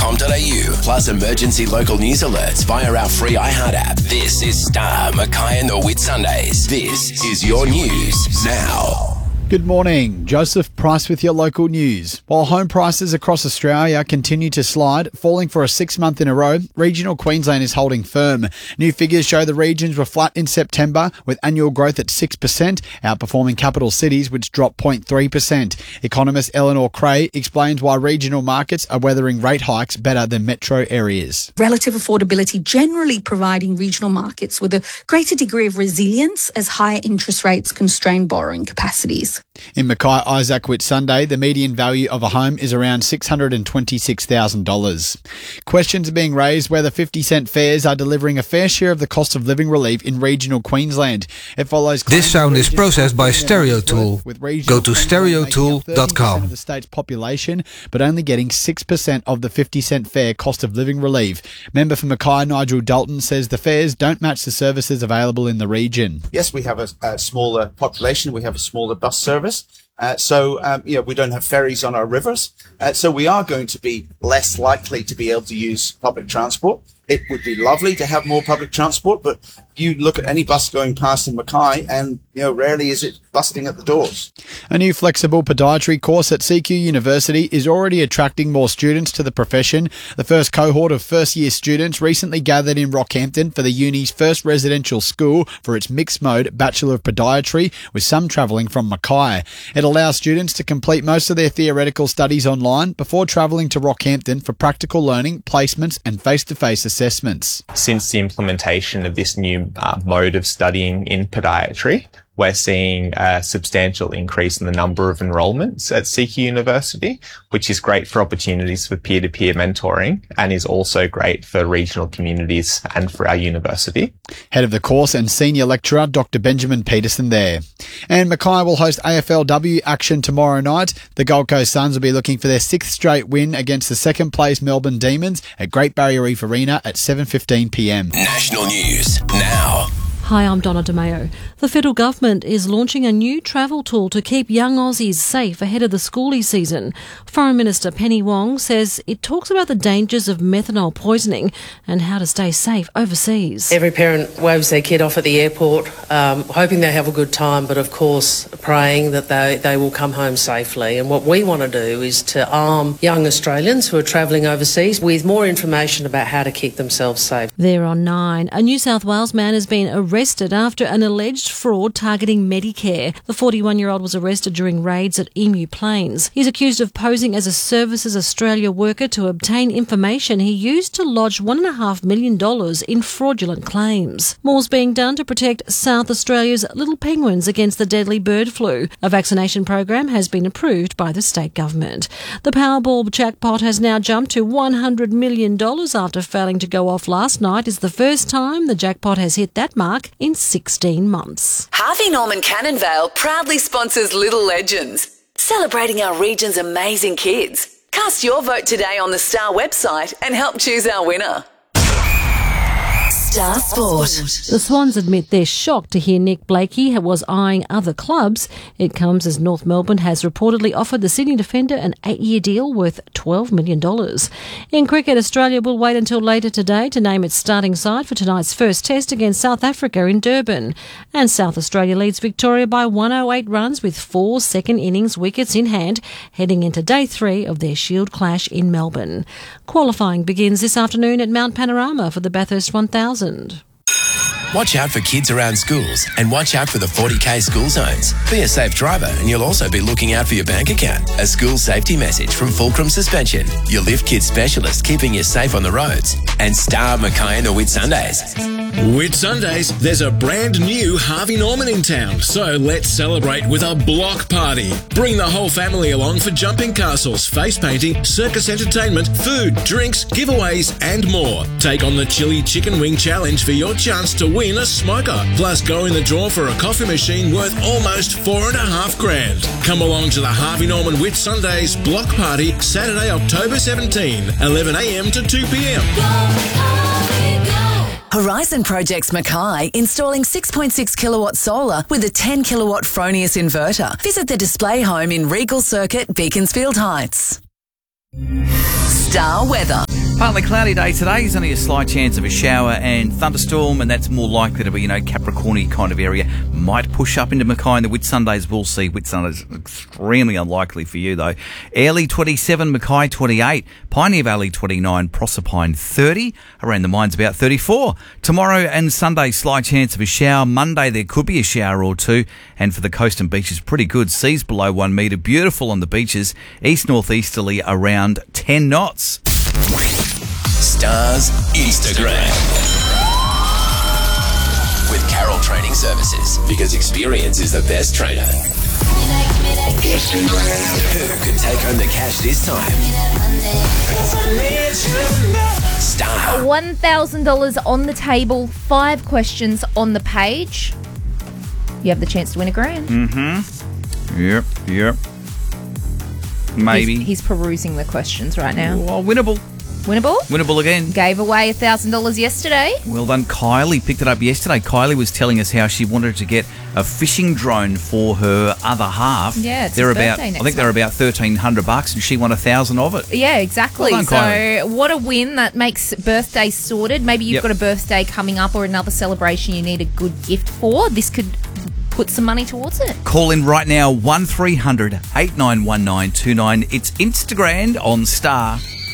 star.com.au, plus emergency local news alerts via our free iHeart app. This is Star, Mackay and the Whitsundays. This is your news now. Good morning, Joseph Price with your local news. While home prices across Australia continue to slide, falling for a 6th month in a row, regional Queensland is holding firm. New figures show the regions were flat in September, with annual growth at 6%, outperforming capital cities, which dropped 0.3%. Economist Eleanor Creagh explains why regional markets are weathering rate hikes better than metro areas. Relative affordability generally providing regional markets with a greater degree of resilience as higher interest rates constrain borrowing capacities. In Mackay Isaac Whitsunday, the median value of a home is around $626,000. Questions are being raised whether 50-cent fares are delivering a fair share of the cost of living relief in regional Queensland. It follows. This sound is processed by Stereotool. Go to stereotool.com. Of the state's population, but only getting 6% of the 50-cent fare cost of living relief. Member for Mackay Nigel Dalton says the fares don't match the services available in the region. Yes, we have a smaller population. We have a smaller bus service. We don't have ferries on our rivers. So we are going to be less likely to be able to use public transport. It would be lovely to have more public transport, but you look at any bus going past in Mackay and, rarely is it busting at the doors. A new flexible podiatry course at CQ University is already attracting more students to the profession. The first cohort of first-year students recently gathered in Rockhampton for the uni's first residential school for its mixed-mode Bachelor of Podiatry, with some travelling from Mackay. It allows students to complete most of their theoretical studies online before travelling to Rockhampton for practical learning, placements and face-to-face assessments. Since the implementation of this new mode of studying in podiatry, we're seeing a substantial increase in the number of enrolments at CQ University, which is great for opportunities for peer-to-peer mentoring and is also great for regional communities and for our university. Head of the course and senior lecturer, Dr. Benjamin Peterson there. And Mackay will host AFLW action tomorrow night. The Gold Coast Suns will be looking for their 6th straight win against the 2nd place Melbourne Demons at Great Barrier Reef Arena at 7:15pm. National news now. Hi, I'm Donna DeMayo. The federal government is launching a new travel tool to keep young Aussies safe ahead of the schoolie season. Foreign Minister Penny Wong says it talks about the dangers of methanol poisoning and how to stay safe overseas. Every parent waves their kid off at the airport, hoping they have a good time, but of course praying that they will come home safely. And what we want to do is to arm young Australians who are travelling overseas with more information about how to keep themselves safe. There are 9. A New South Wales man has been arrested after an alleged fraud targeting Medicare. The 41-year-old was arrested during raids at Emu Plains. He's accused of posing as a Services Australia worker to obtain information he used to lodge $1.5 million in fraudulent claims. More's being done to protect South Australia's little penguins against the deadly bird flu. A vaccination program has been approved by the state government. The Powerball jackpot has now jumped to $100 million after failing to go off last night. It's the first time the jackpot has hit that mark in 16 months. Harvey Norman Cannonvale proudly sponsors Little Legends, celebrating our region's amazing kids. Cast your vote today on the Star website and help choose our winner. Star Sport. The Swans admit they're shocked to hear Nick Blakey was eyeing other clubs. It comes as North Melbourne has reportedly offered the Sydney defender an 8-year deal worth $12 million. In cricket, Australia will wait until later today to name its starting side for tonight's first test against South Africa in Durban. And South Australia leads Victoria by 108 runs with 4 second innings wickets in hand, heading into day 3 of their Shield clash in Melbourne. Qualifying begins this afternoon at Mount Panorama for the Bathurst 1000. Watch out for kids around schools and watch out for the 40K school zones. Be a safe driver and you'll also be looking out for your bank account. A school safety message from Fulcrum Suspension, your Lift Kids specialist keeping you safe on the roads. And Star, Mackay and the Whitsundays. Whitsundays, there's a brand new Harvey Norman in town, so let's celebrate with a block party. Bring the whole family along for jumping castles, face painting, circus entertainment, food, drinks, giveaways and more. Take on the Chili Chicken Wing Challenge for your chance to win a smoker. Plus go in the draw for a coffee machine worth almost $4,500. Come along to the Harvey Norman Whitsundays block party Saturday, October 17, 11am to 2pm. Horizon Projects Mackay, installing 6.6 kilowatt solar with a 10 kilowatt Fronius inverter. Visit the display home in Regal Circuit, Beaconsfield Heights. Star Weather. Partly cloudy day today. There's only a slight chance of a shower and thunderstorm, and that's more likely to be, Capricorn-y kind of area. Might push up into Mackay in the Whitsundays. We'll see. Whitsundays extremely unlikely for you, though. Airlie 27, Mackay 28, Pioneer Valley 29, Proserpine 30. Around the mines about 34. Tomorrow and Sunday, slight chance of a shower. Monday there could be a shower or two. And for the coast and beaches, pretty good. Seas below 1 metre. Beautiful on the beaches. East-northeasterly around 10 knots. Stars Instagram with Carroll Training Services, because experience is the best trainer. Who could take home the cash this time? Star. $1,000 on the table, 5 questions on the page. You have the chance to win $1,000. Mm-hmm. Yep. Maybe. He's perusing the questions right now. Oh, winnable. Winnable again. Gave away $1,000 yesterday. Well done. Kylie picked it up yesterday. Kylie was telling us how she wanted to get a fishing drone for her other half. Yeah, it's his birthday next they're about $1,300 and she won 1,000 of it. Yeah, exactly. Well done, Kylie. So what a win. That makes birthday sorted. Maybe you've got a birthday coming up or another celebration you need a good gift for. This could put some money towards it. Call in right now, 1300 891929. It's Instagram on Star.